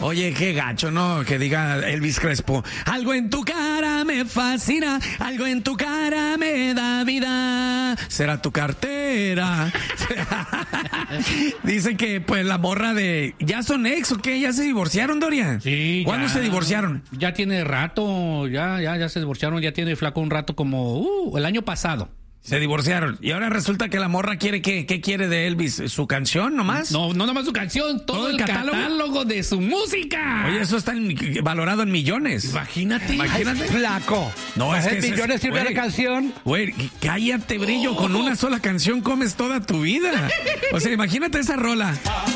Oye, qué gacho, ¿no? Que diga Elvis Crespo. Algo en tu cara me fascina, algo en tu cara me da vida. Será tu cartera. Dicen que, pues, la morra de... ¿Ya son ex o qué? ¿Ya se divorciaron, Dorian? Sí. ¿Cuándo se divorciaron? Ya tiene rato, ya se divorciaron, ya tiene Flaco un rato como el año pasado. Se divorciaron. Y ahora resulta que la morra quiere ¿qué quiere de Elvis? ¿Su canción nomás? No nomás su canción, todo el catálogo de su música. Oye, eso está valorado en millones. Imagínate. Flaco. No, es que millones sirve la canción. Güey, cállate, Brillo. Con una sola canción comes toda tu vida. O sea, imagínate esa rola.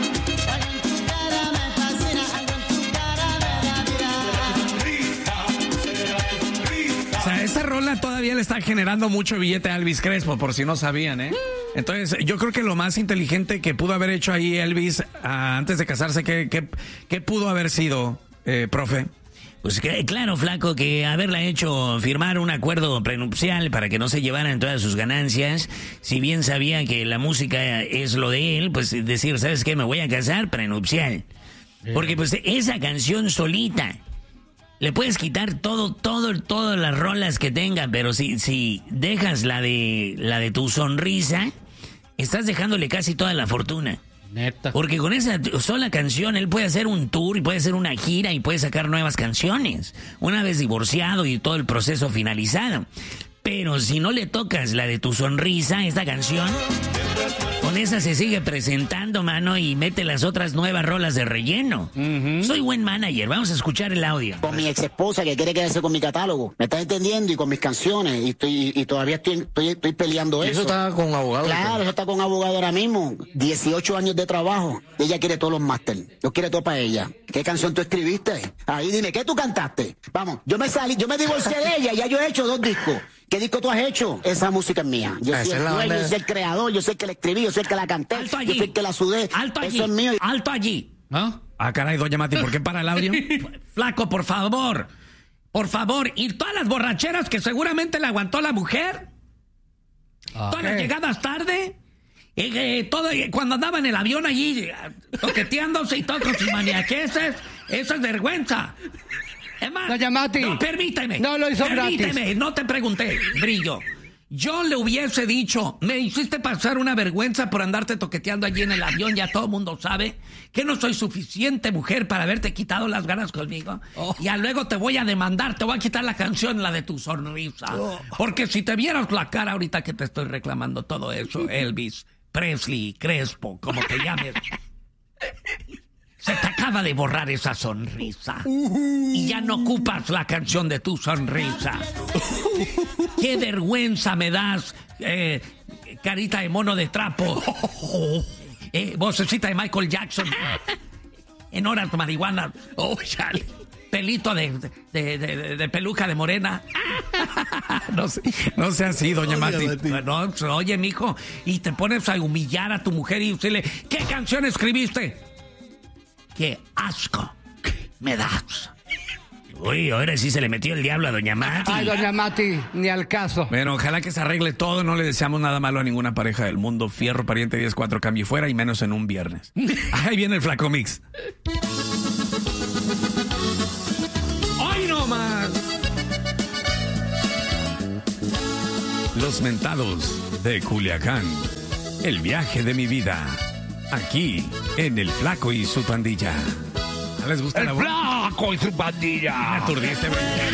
O sea, esa rola todavía le está generando mucho billete a Elvis Crespo, por si no sabían, ¿eh? Entonces, yo creo que lo más inteligente que pudo haber hecho ahí Elvis antes de casarse, ¿qué pudo haber sido, profe? Pues claro, Flaco, que haberla hecho firmar un acuerdo prenupcial para que no se llevaran todas sus ganancias, si bien sabía que la música es lo de él, pues decir, ¿sabes qué? Me voy a casar, prenupcial. Porque pues esa canción solita, le puedes quitar todas las rolas que tenga, pero si dejas la de tu sonrisa, estás dejándole casi toda la fortuna. Neta. Porque con esa sola canción él puede hacer un tour y puede hacer una gira y puede sacar nuevas canciones, una vez divorciado y todo el proceso finalizado. Pero si no le tocas la de tu sonrisa, esta canción, con esa se sigue presentando, mano, y mete las otras nuevas rolas de relleno. Soy buen manager, vamos a escuchar el audio. Con mi ex esposa que quiere quedarse con mi catálogo, ¿me estás entendiendo? Y con mis canciones, y todavía estoy peleando eso. ¿Eso está con abogado? Claro, eso está con abogado ahora mismo. 18 años de trabajo. Ella quiere todos los máster. Yo quiero todo para ella. ¿Qué canción tú escribiste? Ahí dime, ¿qué tú cantaste? Vamos, yo me divorcié de ella, ya yo he hecho 2 discos. ¿Qué disco tú has hecho? Esa música es mía. Yo soy el dueño, yo soy el creador, yo soy el que la escribí, yo soy el que la canté, yo soy el que la sudé. Alto allí. Eso es mío. Alto allí. ¿Ah? Caray, doña Mati, ¿por qué para el audio? Flaco, por favor. Por favor. Y todas las borracheras que seguramente le aguantó la mujer. Todas las llegadas tarde. Cuando andaba en el avión allí, toqueteándose y todo con sus maniaqueses. Eso es vergüenza. Es más, Doña Mati. No, permíteme. No lo hizo Permíteme, gratis. no te pregunté, Brillo. Yo le hubiese dicho, me hiciste pasar una vergüenza por andarte toqueteando allí en el avión, ya todo el mundo sabe que no soy suficiente mujer para haberte quitado las ganas conmigo. Ya luego te voy a demandar, te voy a quitar la canción, la de tu sonrisa. Porque si te vieras la cara ahorita que te estoy reclamando todo eso, Elvis, Presley, Crespo, como te llames... Se te acaba de borrar esa sonrisa. Y ya no ocupas la canción de tu sonrisa. ¡Qué vergüenza me das, carita de mono de trapo! Vocecita de Michael Jackson. En horas de marihuana. Chale. Pelito de peluca de morena. No sea así, doña Mati. No, oye, mijo, y te pones a humillar a tu mujer y decirle, ¿qué canción escribiste? ¡Qué asco me das! Uy, ahora sí se le metió el diablo a doña Mati. Ay, doña Mati, ni al caso. Bueno, ojalá que se arregle todo. No le deseamos nada malo a ninguna pareja del mundo. Fierro, pariente, 10-4, cambio fuera y menos en un viernes. Ahí viene el Flaco Mix. ¡Hoy no más! Los mentados de Culiacán. El viaje de mi vida. Aquí, en El Flaco y su pandilla. ¿Les gusta El la voz? Flaco y su pandilla. Me aturdiste, güey.